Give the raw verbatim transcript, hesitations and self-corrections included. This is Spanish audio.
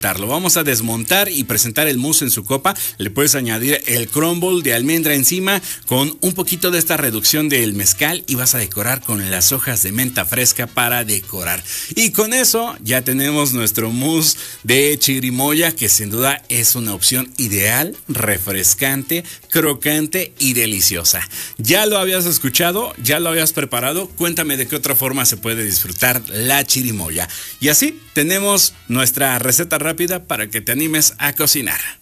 Lo vamos a desmontar y presentar el mousse en su copa. Le puedes añadir el crumble de almendra encima con un poquito de esta reducción del mezcal y vas a decorar con las hojas de menta fresca para decorar. Y con eso ya tenemos nuestro mousse de chirimoya, que sin duda es una opción ideal, refrescante, crocante y deliciosa. ¿Ya lo habías escuchado? ¿Ya lo habías preparado? Cuéntame de qué otra forma se puede disfrutar la chirimoya. Y así tenemos nuestra receta rápida para que te animes a cocinar.